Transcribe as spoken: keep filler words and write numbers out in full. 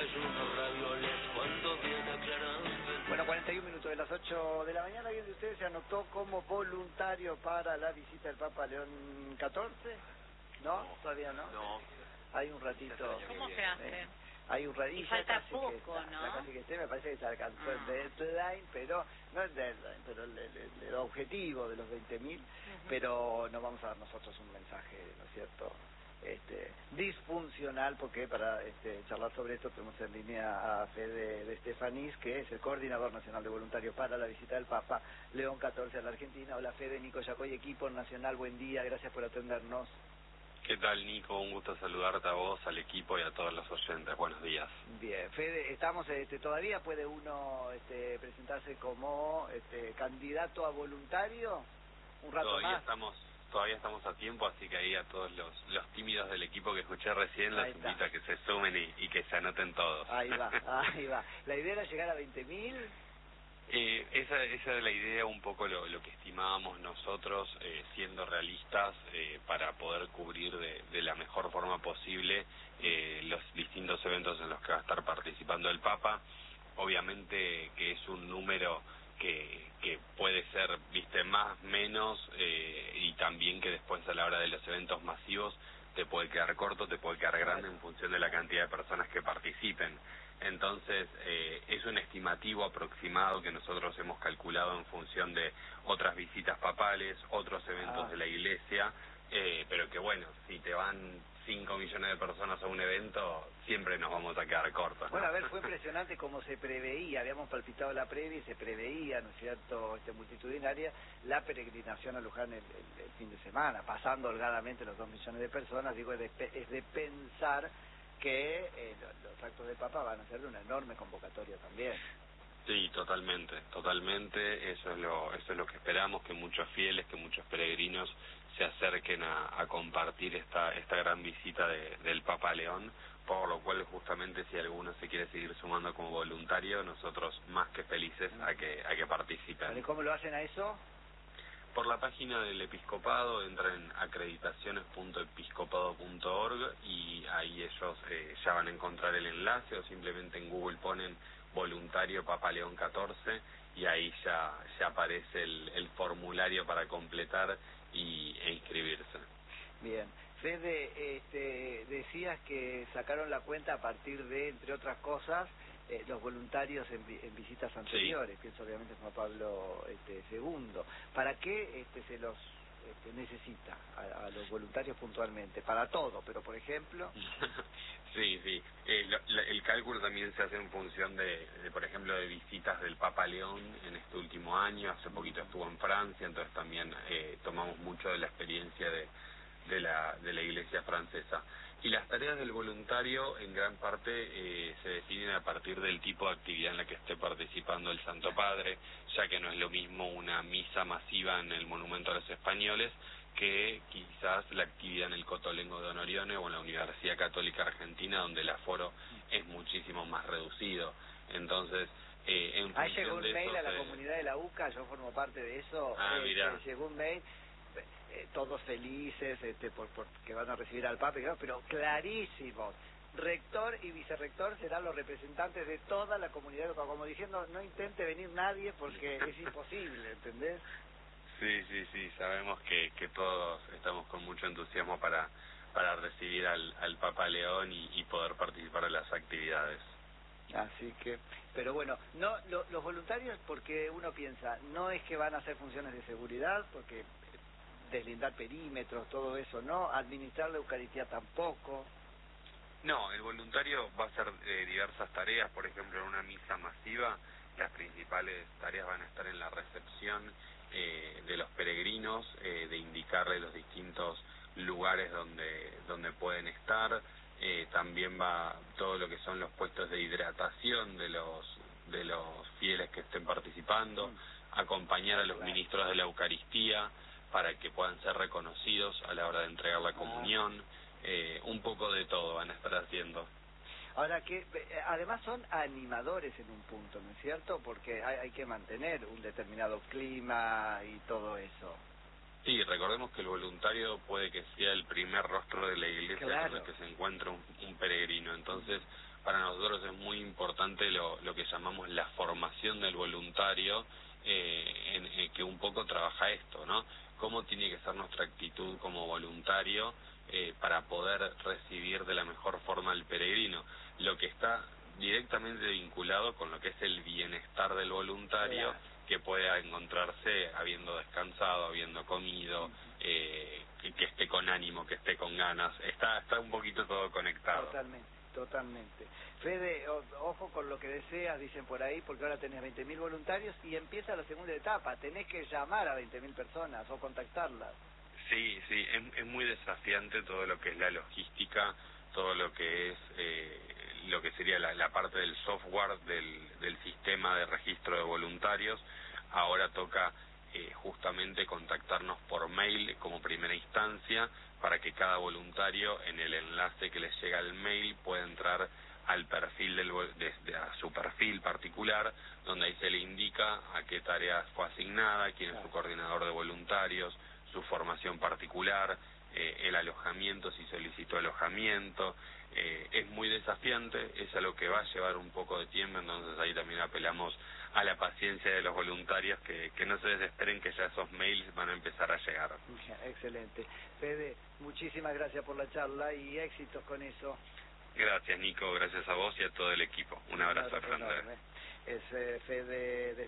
Bueno, cuarenta y un minutos de las ocho de la mañana. ¿Alguien de ustedes se anotó como voluntario para la visita del Papa León catorce? ¿No? No. ¿Todavía no? No. Hay un ratito. ¿Cómo se hace? Eh, hay un ratito. Y falta casi poco, que está, ¿no? ya casi que esté, me parece que se alcanzó Ah. el deadline, pero no el deadline, pero el, el, el, el objetivo de los veinte mil, Uh-huh. pero no vamos a dar nosotros un mensaje, ¿no es cierto?, este, disfuncional, porque para este, charlar sobre esto tenemos en línea a Fede de Estefanís, que es el coordinador nacional de voluntarios para la visita del Papa León catorce a la Argentina. Hola Fede, Nico Yacoy, equipo nacional, buen día, gracias por atendernos. ¿Qué tal, Nico? Un gusto saludarte a vos, al equipo y a todos los oyentes. Buenos días. Bien, Fede, estamos, este, todavía puede uno este, presentarse como este, candidato a voluntario un rato Todavía más. estamos todavía estamos a tiempo, así que ahí a todos los los tímidos del equipo que escuché recién los Ahí está. invito a que se sumen y, y que se anoten todos. Ahí va, ahí va. La idea era llegar a veinte mil. Eh, esa, esa era la idea, un poco lo, lo que estimábamos nosotros, eh, siendo realistas, eh, para poder cubrir de, de la mejor forma posible eh, los distintos eventos en los que va a estar participando el Papa. Obviamente que es un número que, que puede ser, viste, más, menos, eh, y también que después a la hora de los eventos masivos te puede quedar corto, te puede quedar grande en función de la cantidad de personas que participen. Entonces, eh, es un estimativo aproximado que nosotros hemos calculado en función de otras visitas papales, otros eventos Ah. de la Iglesia, eh, pero que bueno, si te van cinco millones de personas a un evento, siempre nos vamos a quedar cortos, ¿no? Bueno, a ver, fue impresionante como se preveía, habíamos palpitado la previa y se preveía, ¿no es cierto?, este, multitudinaria, la peregrinación a Luján el, el, el fin de semana, pasando holgadamente los dos millones de personas. Digo, es de, es de pensar que eh, los, los actos del Papa van a ser de una enorme convocatoria también. Sí, totalmente, totalmente, eso es lo eso es lo que esperamos, que muchos fieles, que muchos peregrinos se acerquen a, a compartir esta esta gran visita de, del Papa León, por lo cual justamente si alguno se quiere seguir sumando como voluntario, nosotros más que felices a que a que participen. ¿Y cómo lo hacen a eso? Por la página del Episcopado entran en acreditaciones punto episcopado punto org y ahí ellos eh, ya van a encontrar el enlace, o simplemente en Google ponen voluntario Papa León catorce y ahí ya ya aparece el, el formulario para completar y, e inscribirse. Bien. Fede, este, decías que sacaron la cuenta a partir de, entre otras cosas, eh, los voluntarios en, vi en visitas anteriores, sí. Pienso obviamente en Juan Pablo este, segundo. ¿Para qué este, se los este, necesita a, a los voluntarios puntualmente? Para todo, pero por ejemplo... Sí, sí. Eh, lo, la, el cálculo también se hace en función de, de, por ejemplo, de visitas del Papa León en este último año. Hace poquito estuvo en Francia, entonces también eh, tomamos mucho de la experiencia de, de, la, de la Iglesia francesa. Y las tareas del voluntario en gran parte eh, se definen a partir del tipo de actividad en la que esté participando el Santo Padre, ya que no es lo mismo una misa masiva en el Monumento a los Españoles que quizás la actividad en el Cotolengo de Honorione o en la Universidad Católica Argentina, donde el aforo es muchísimo más reducido. Entonces, eh, en Ahí función llegó un de mail eso, a la se... comunidad de la U C A, yo formo parte de eso. Ah, eh, mirá. Llegó un mail, eh, todos felices este, por, por que van a recibir al Papa, pero clarísimos. Rector y vicerrector serán los representantes de toda la comunidad, como diciendo, no intente venir nadie porque es imposible, ¿entendés? Sí, sí, sí, sabemos que, que todos estamos con mucho entusiasmo para para recibir al, al Papa León y, y poder participar de las actividades. Así que, pero bueno, no lo, los voluntarios, porque uno piensa, no es que van a hacer funciones de seguridad, porque deslindar perímetros, todo eso, no, administrar la Eucaristía tampoco. No, el voluntario va a hacer eh, diversas tareas, por ejemplo, en una misa masiva, las principales tareas van a estar en la recepción eh, de los peregrinos, eh, de indicarle los distintos lugares donde donde pueden estar, eh, también va todo lo que son los puestos de hidratación de los de los fieles que estén participando, acompañar a los ministros de la Eucaristía para que puedan ser reconocidos a la hora de entregar la comunión, eh, un poco de todo van a estar haciendo. Ahora que además son animadores en un punto, ¿no es cierto? Porque hay, hay que mantener un determinado clima y todo eso. Sí, recordemos que el voluntario puede que sea el primer rostro de la iglesia, claro, con el que se encuentra un, un peregrino, entonces para nosotros es muy importante lo, lo que llamamos la formación del voluntario, eh, en, en que un poco trabaja esto, ¿no? Cómo tiene que ser nuestra actitud como voluntario eh, para poder recibir de la mejor forma al peregrino, lo que está directamente vinculado con lo que es el bienestar del voluntario, que pueda encontrarse habiendo descansado, habiendo comido, eh, que, que esté con ánimo, que esté con ganas. Está, está un poquito todo conectado. Totalmente, totalmente. Fede, o, ojo con lo que deseas, dicen por ahí, porque ahora tenés veinte mil voluntarios y empieza la segunda etapa. Tenés que llamar a veinte mil personas o contactarlas. Sí, sí, es, es muy desafiante todo lo que es la logística, todo lo que es eh, lo que sería la, la parte del software del, del sistema de registro de voluntarios. Ahora toca eh, justamente contactarnos por mail como primera instancia para que cada voluntario en el enlace que les llega al mail pueda entrar al perfil del de, de, a su perfil particular, donde ahí se le indica a qué tarea fue asignada, quién es su coordinador de voluntarios, su formación particular, eh, el alojamiento, si solicitó alojamiento. Eh, es muy desafiante, es algo que va a llevar un poco de tiempo, entonces ahí también apelamos a la paciencia de los voluntarios, que, que no se desesperen, que ya esos mails van a empezar a llegar. Excelente. Fede, muchísimas gracias por la charla y éxitos con eso. Gracias, Nico, gracias a vos y a todo el equipo. Un abrazo grande. Es eh, Fede de